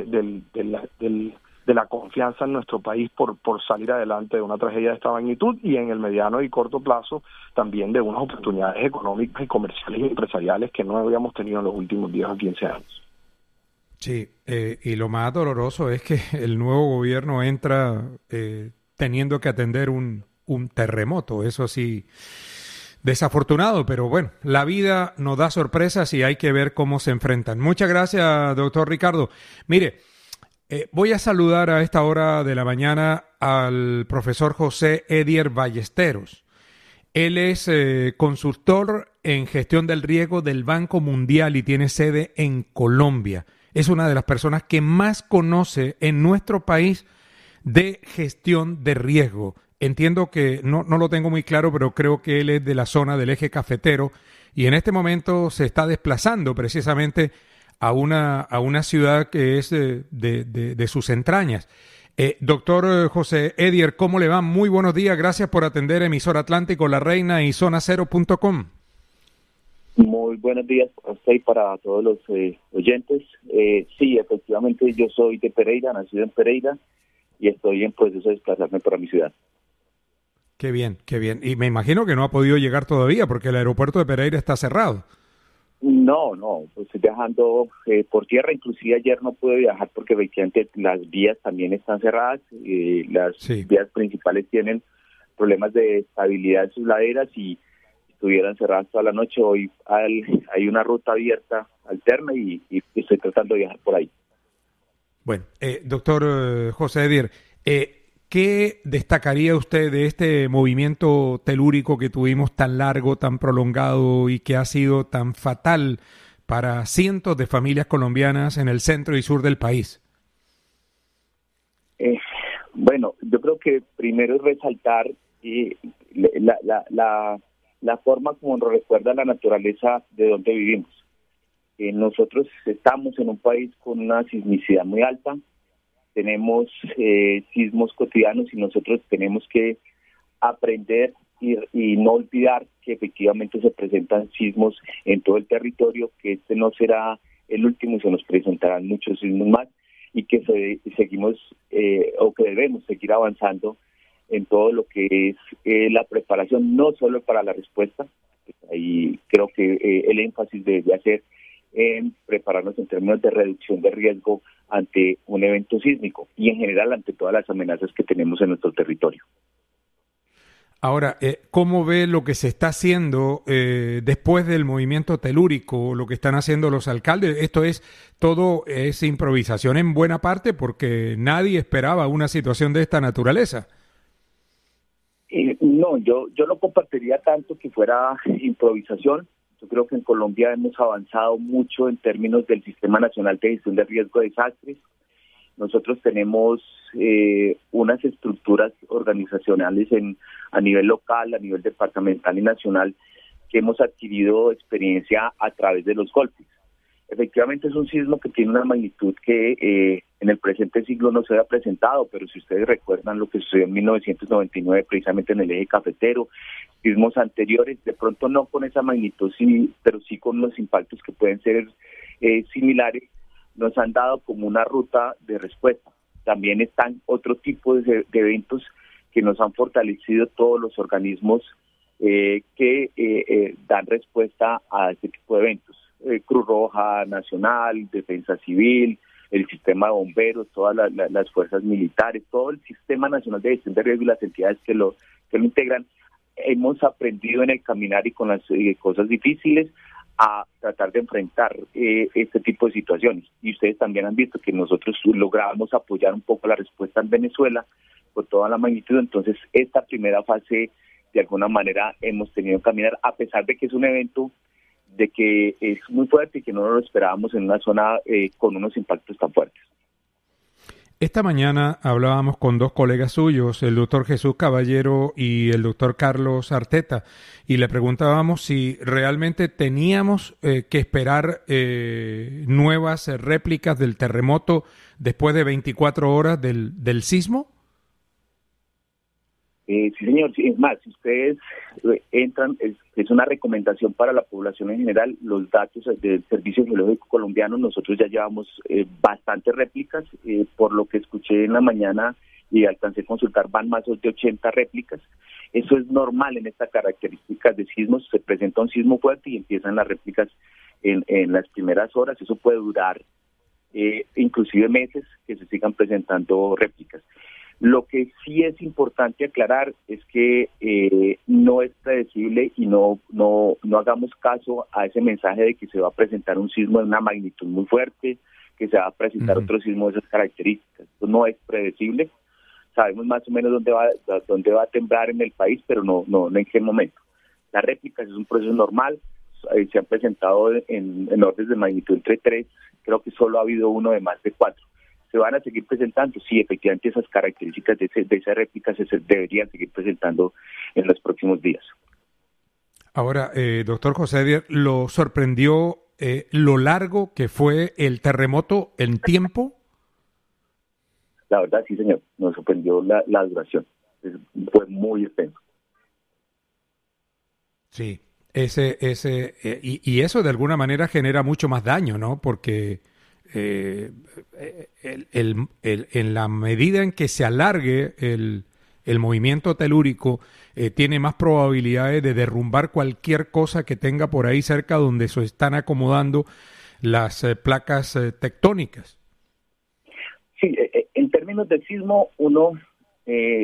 de la confianza en nuestro país por salir adelante de una tragedia de esta magnitud y en el mediano y corto plazo también de unas oportunidades económicas y comerciales y empresariales que no habíamos tenido en los últimos 10 o 15 años. Sí, y lo más doloroso es que el nuevo gobierno entra teniendo que atender un terremoto, eso sí, desafortunado, pero bueno, la vida nos da sorpresas y hay que ver cómo se enfrentan. Muchas gracias, doctor Ricardo. Mire, voy a saludar a esta hora de la mañana al profesor José Edier Ballesteros. Él es consultor en gestión del riesgo del Banco Mundial y tiene sede en Colombia. Es una de las personas que más conoce en nuestro país de gestión de riesgo. Entiendo que no lo tengo muy claro, pero creo que él es de la zona del eje cafetero y en este momento se está desplazando precisamente a una ciudad que es de sus entrañas. Doctor José Edier, ¿cómo le va? Muy buenos días, gracias por atender Emisora Atlántico, La Reina y zonacero.com. Muy buenos días para usted y para todos los oyentes. Sí, efectivamente yo soy de Pereira, nacido en Pereira y estoy en proceso de desplazarme para mi ciudad. Qué bien, qué bien. Y me imagino que no ha podido llegar todavía porque el aeropuerto de Pereira está cerrado. No, pues estoy viajando por tierra, inclusive ayer no pude viajar porque efectivamente las vías también están cerradas, las vías principales tienen problemas de estabilidad en sus laderas y estuvieran cerradas toda la noche. Hoy hay una ruta abierta alterna y estoy tratando de viajar por ahí. Bueno, doctor José Edier, ¿qué destacaría usted de este movimiento telúrico que tuvimos tan largo, tan prolongado y que ha sido tan fatal para cientos de familias colombianas en el centro y sur del país? Bueno, yo creo que primero es resaltar la forma como nos recuerda la naturaleza de donde vivimos. Nosotros estamos en un país con una sismicidad muy alta, tenemos sismos cotidianos y nosotros tenemos que aprender y no olvidar que efectivamente se presentan sismos en todo el territorio, que este no será el último y se nos presentarán muchos sismos más y que seguimos o que debemos seguir avanzando en todo lo que es la preparación, no solo para la respuesta. Ahí creo que el énfasis debe hacer en prepararnos en términos de reducción de riesgo ante un evento sísmico y en general ante todas las amenazas que tenemos en nuestro territorio. Ahora, ¿cómo ve lo que se está haciendo después del movimiento telúrico, lo que están haciendo los alcaldes? Todo es improvisación en buena parte porque nadie esperaba una situación de esta naturaleza. No, yo no compartiría tanto que fuera improvisación. Yo creo que en Colombia hemos avanzado mucho en términos del Sistema Nacional de Gestión de Riesgo de Desastres. Nosotros tenemos unas estructuras organizacionales a nivel local, a nivel departamental y nacional que hemos adquirido experiencia a través de los golpes. Efectivamente es un sismo que tiene una magnitud que en el presente siglo no se había presentado, pero si ustedes recuerdan lo que sucedió en 1999 precisamente en el eje cafetero, sismos anteriores, de pronto no con esa magnitud, sí, pero sí con los impactos que pueden ser similares, nos han dado como una ruta de respuesta. También están otro tipo de eventos que nos han fortalecido todos los organismos que dan respuesta a este tipo de eventos. Cruz Roja Nacional, Defensa Civil, el sistema de bomberos, todas las fuerzas militares, todo el Sistema Nacional de Gestión de Riesgo y las entidades que lo integran. Hemos aprendido en el caminar y con las cosas difíciles a tratar de enfrentar este tipo de situaciones. Y ustedes también han visto que nosotros logramos apoyar un poco la respuesta en Venezuela con toda la magnitud. Entonces, esta primera fase, de alguna manera, hemos tenido que caminar, a pesar de que es un evento de que es muy fuerte y que no lo esperábamos en una zona con unos impactos tan fuertes. Esta mañana hablábamos con dos colegas suyos, el doctor Jesús Caballero y el doctor Carlos Arteta, y le preguntábamos si realmente teníamos que esperar nuevas réplicas del terremoto después de 24 horas del sismo. Sí, señor. Es más, si ustedes entran, es una recomendación para la población en general, los datos del Servicio Geológico Colombiano, nosotros ya llevamos bastantes réplicas, por lo que escuché en la mañana y alcancé a consultar, van más de 80 réplicas. Eso es normal en estas características de sismos, se presenta un sismo fuerte y empiezan las réplicas en las primeras horas, eso puede durar inclusive meses que se sigan presentando réplicas. Lo que sí es importante aclarar es que no es predecible y no hagamos caso a ese mensaje de que se va a presentar un sismo de una magnitud muy fuerte, que se va a presentar otro sismo de esas características. Esto no es predecible. Sabemos más o menos dónde va a temblar en el país, pero no en qué momento. Las réplicas es un proceso normal, se han presentado en órdenes de magnitud entre 3, creo que solo ha habido uno de más de 4. ¿Se van a seguir presentando? Sí, efectivamente esas características de esa réplica se deberían seguir presentando en los próximos días. Ahora, doctor José Edier, ¿lo sorprendió lo largo que fue el terremoto en tiempo? La verdad, sí, señor, nos sorprendió la duración. Fue muy extenso. Sí, y eso de alguna manera genera mucho más daño, ¿no? Porque en la medida en que se alargue el movimiento telúrico, tiene más probabilidades de derrumbar cualquier cosa que tenga por ahí cerca donde se están acomodando las placas tectónicas. Sí, en términos del sismo, uno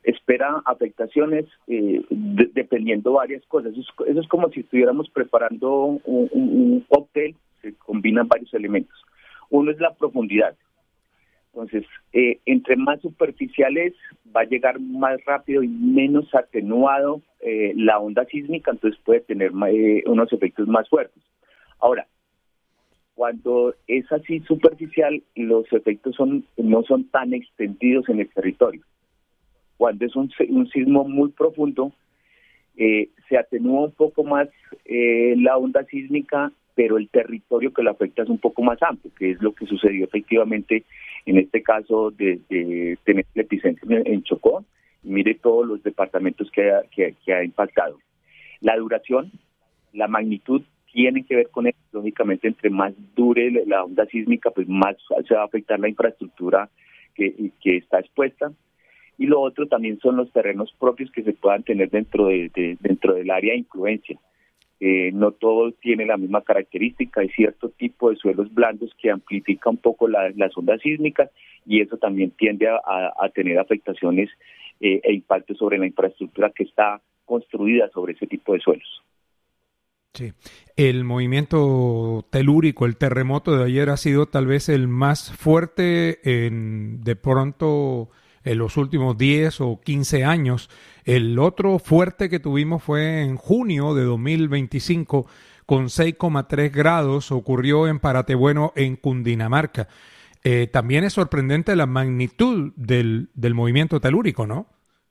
espera afectaciones dependiendo varias cosas. Eso es como si estuviéramos preparando un cóctel, se combinan varios elementos. Uno es la profundidad. Entonces, entre más superficial es, va a llegar más rápido y menos atenuado la onda sísmica, entonces puede tener unos efectos más fuertes. Ahora, cuando es así superficial, los efectos no son tan extendidos en el territorio. Cuando es un sismo muy profundo, se atenúa un poco más la onda sísmica, pero el territorio que lo afecta es un poco más amplio, que es lo que sucedió efectivamente en este caso de tener el epicentro en Chocó. Mire todos los departamentos que ha impactado. La duración, la magnitud tienen que ver con eso. Lógicamente, entre más dure la onda sísmica, pues más se va a afectar la infraestructura que está expuesta. Y lo otro también son los terrenos propios que se puedan tener dentro del área de influencia. No todo tiene la misma característica, hay cierto tipo de suelos blandos que amplifica un poco las ondas sísmicas y eso también tiende a tener afectaciones e impactos sobre la infraestructura que está construida sobre ese tipo de suelos. Sí, el movimiento telúrico, el terremoto de ayer ha sido tal vez el más fuerte de pronto en los últimos 10 o 15 años. El otro fuerte que tuvimos fue en junio de 2025 con 6,3 grados, ocurrió en Paratebueno, en Cundinamarca. También es sorprendente la magnitud del movimiento telúrico, ¿no?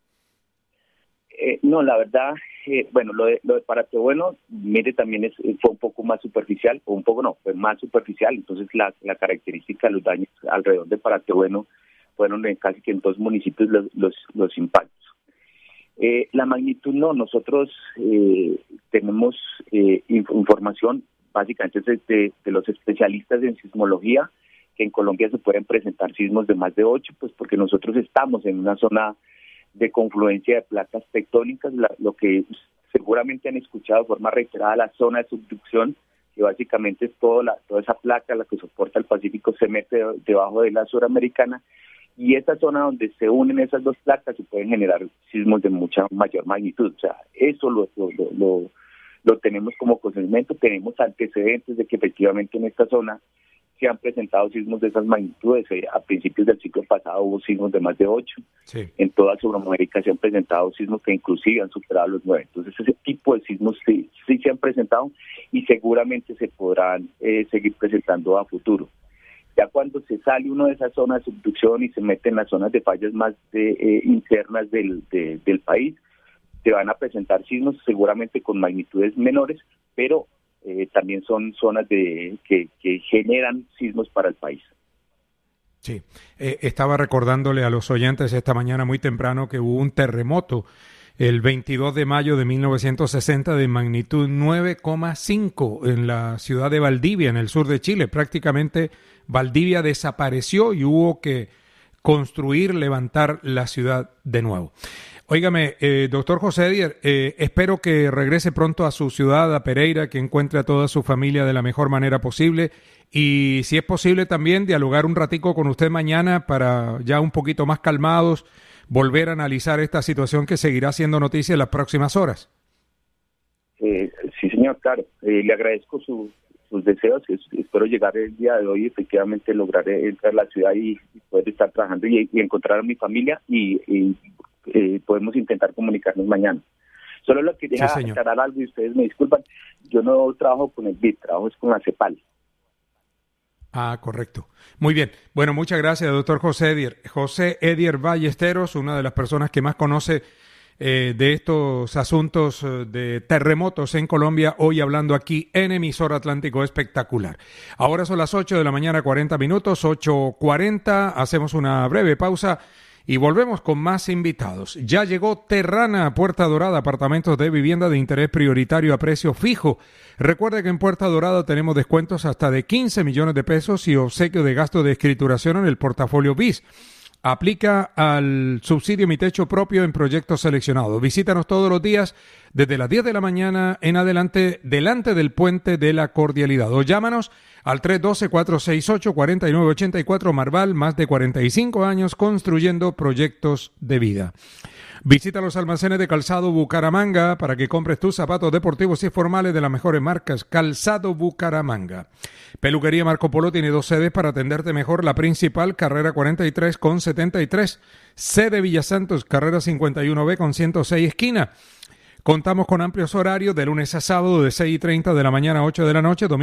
No, la verdad, lo de Paratebueno, mire, también fue un poco más superficial, o un poco no, fue más superficial, entonces la característica de los daños alrededor de Paratebueno fueron casi que en 2 municipios los impactos. La magnitud no, nosotros tenemos información básicamente de los especialistas en sismología, que en Colombia se pueden presentar sismos de más de 8, pues porque nosotros estamos en una zona de confluencia de placas tectónicas, lo que seguramente han escuchado de forma reiterada, la zona de subducción, que básicamente es toda esa placa, la que soporta el Pacífico, se mete debajo de la suramericana, y esa zona donde se unen esas dos placas se pueden generar sismos de mucha mayor magnitud. O sea, eso lo tenemos como conocimiento, tenemos antecedentes de que efectivamente en esta zona se han presentado sismos de esas magnitudes. A principios del siglo pasado hubo sismos de más de 8. Sí. En toda Sudamérica se han presentado sismos que inclusive han superado los 9. Entonces ese tipo de sismos sí se han presentado y seguramente se podrán seguir presentando a futuro. Ya cuando se sale uno de esas zonas de subducción y se mete en las zonas de fallas más internas del país, se van a presentar sismos seguramente con magnitudes menores, pero también son zonas que generan sismos para el país. Sí, estaba recordándole a los oyentes esta mañana muy temprano que hubo un terremoto el 22 de mayo de 1960 de magnitud 9,5 en la ciudad de Valdivia, en el sur de Chile. Prácticamente Valdivia desapareció y hubo que construir, levantar la ciudad de nuevo. Óigame, doctor José Edier, espero que regrese pronto a su ciudad, a Pereira, que encuentre a toda su familia de la mejor manera posible y si es posible también dialogar un ratico con usted mañana para ya un poquito más calmados, volver a analizar esta situación que seguirá siendo noticia en las próximas horas. Sí, señor, claro. Le agradezco sus deseos. Espero llegar el día de hoy y efectivamente lograr entrar a la ciudad y poder estar trabajando y encontrar a mi familia y podemos intentar comunicarnos mañana. Solo lo que quería aclarar algo y ustedes me disculpan. Yo no trabajo con el BID, trabajo con la CEPAL. Ah, correcto. Muy bien. Bueno, muchas gracias, doctor José Edier. José Edier Ballesteros, una de las personas que más conoce de estos asuntos de terremotos en Colombia, hoy hablando aquí en Emisora Atlántico Espectacular. Ahora son las 8 de la mañana, 40 minutos, 8:40. Hacemos una breve pausa y volvemos con más invitados. Ya llegó Terrana a Puerta Dorada, apartamentos de vivienda de interés prioritario a precio fijo. Recuerde que en Puerta Dorada tenemos descuentos hasta de 15 millones de pesos y obsequio de gasto de escrituración en el portafolio BIS. Aplica al subsidio Mi Techo Propio en proyectos seleccionados. Visítanos todos los días desde las 10 de la mañana en adelante, delante del Puente de la Cordialidad. O llámanos al 312-468-4984. Marval, más de 45 años construyendo proyectos de vida. Visita los almacenes de Calzado Bucaramanga para que compres tus zapatos deportivos y formales de las mejores marcas. Calzado Bucaramanga. Peluquería Marco Polo tiene 2 sedes para atenderte mejor. La principal, carrera 43 con 73. Sede Villa Santos, carrera 51B con 106 esquina. Contamos con amplios horarios de lunes a sábado de 6:30 de la mañana a 8 de la noche.